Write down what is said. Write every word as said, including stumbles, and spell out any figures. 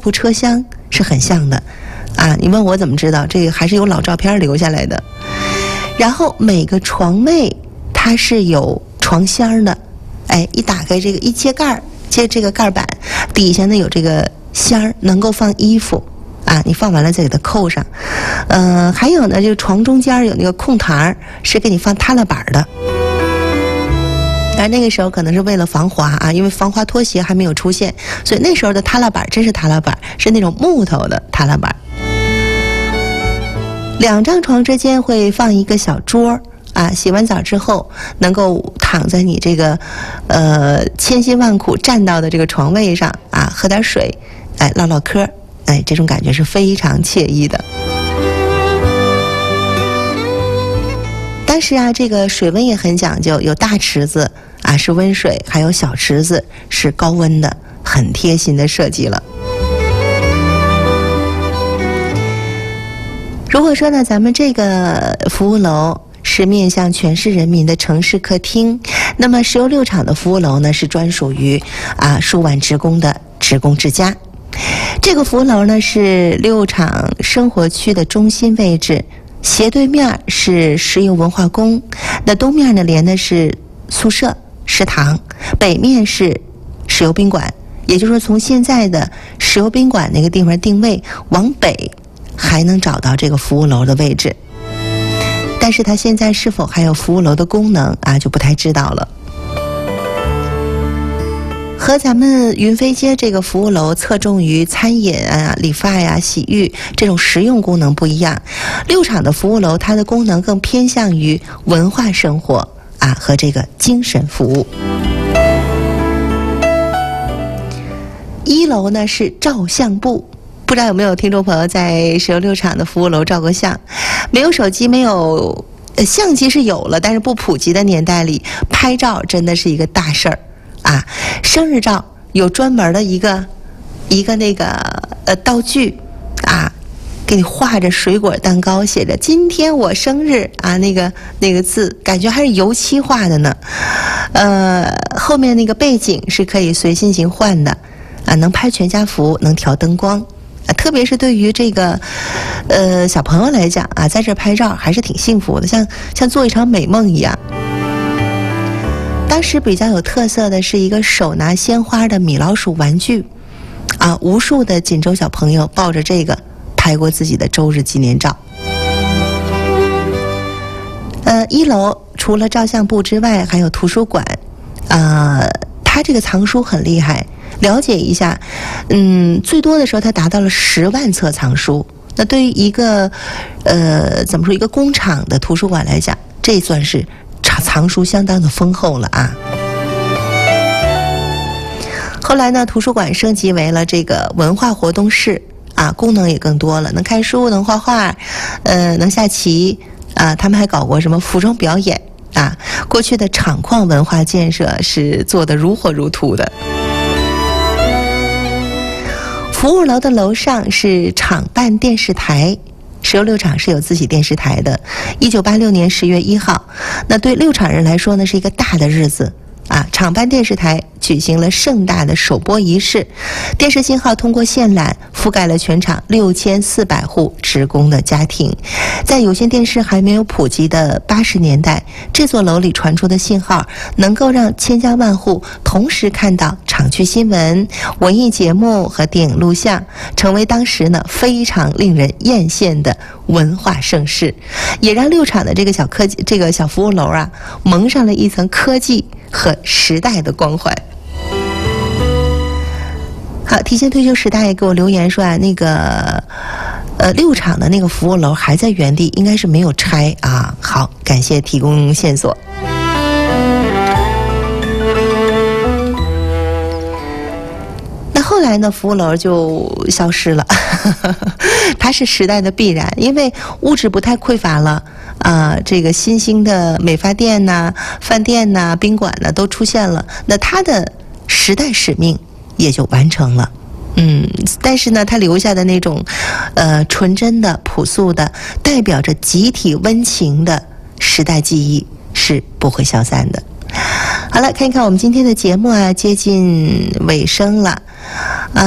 铺车厢是很像的啊。你问我怎么知道？这个还是有老照片留下来的。然后每个床位它是有床箱的，哎，一打开这个一揭盖揭这个盖板，底下呢有这个箱能够放衣服啊，你放完了再给它扣上。呃，还有呢，就床中间有那个空台，是给你放踏拉板的。但那个时候可能是为了防滑啊，因为防滑拖鞋还没有出现，所以那时候的踏拉板真是踏拉板，是那种木头的踏拉板。两张床之间会放一个小桌啊，洗完澡之后能够躺在你这个呃千辛万苦站到的这个床位上啊，喝点水，哎，唠唠嗑，哎，这种感觉是非常惬意的。当时啊，这个水温也很讲究，有大池子啊是温水，还有小池子是高温的，很贴心的设计了。如果说呢，咱们这个服务楼是面向全市人民的城市客厅，那么石油六厂的服务楼呢是专属于啊数万职工的职工之家。这个服务楼呢是六厂生活区的中心位置，斜对面是石油文化宫，那东面呢连的是宿舍食堂，北面是石油宾馆。也就是说，从现在的石油宾馆那个地方定位往北还能找到这个服务楼的位置，但是它现在是否还有服务楼的功能啊，就不太知道了。和咱们云飞街这个服务楼侧重于餐饮啊、理发呀、洗浴这种实用功能不一样，六厂的服务楼它的功能更偏向于文化生活啊和这个精神服务。一楼呢是照相部，不知道有没有听众朋友在石油六厂的服务楼照过相？没有手机，没有、呃、相机是有了，但是不普及的年代里，拍照真的是一个大事儿啊！生日照有专门的一个一个那个呃道具啊，给你画着水果蛋糕，写着今天我生日啊，那个那个字感觉还是油漆画的呢。呃，后面那个背景是可以随心情换的啊，能拍全家福，能调灯光。啊，特别是对于这个，呃，小朋友来讲啊，在这拍照还是挺幸福的，像像做一场美梦一样。当时比较有特色的是一个手拿鲜花的米老鼠玩具，啊，无数的锦州小朋友抱着这个拍过自己的周日纪念照。呃，一楼除了照相部之外，还有图书馆，啊、呃，它这个藏书很厉害。了解一下，嗯，最多的时候它达到了十万册藏书。那对于一个，呃，怎么说一个工厂的图书馆来讲，这算是藏藏书相当的丰厚了啊。后来呢，图书馆升级为了这个文化活动室啊，功能也更多了，能看书，能画画，呃，能下棋啊。他们还搞过什么服装表演啊。过去的厂矿文化建设是做得如火如荼的。服务楼的楼上是厂办电视台，石油六厂是有自己电视台的。一九八六年十月一号，那对六厂人来说呢，是一个大的日子啊！厂办电视台举行了盛大的首播仪式，电视信号通过线缆覆盖了全厂六千四百户职工的家庭。在有线电视还没有普及的八十年代，这座楼里传出的信号能够让千家万户同时看到厂区新闻、文艺节目和电影录像，成为当时呢非常令人艳羡的文化盛世，也让六厂的这个小科技、这个小服务楼啊，蒙上了一层科技和时代的光环。好，提前退休时代给我留言说啊，那个呃六厂的那个服务楼还在原地，应该是没有拆啊。好，感谢提供线索。那后来呢，服务楼就消失了，它是时代的必然，因为物质不太匮乏了。啊、呃，这个新兴的美发店呐、饭店呐、宾馆呐都出现了，那它的时代使命也就完成了。嗯，但是呢，它留下的那种，呃，纯真的、朴素的，代表着集体温情的时代记忆是不会消散的。好了，看一看我们今天的节目啊，接近尾声了。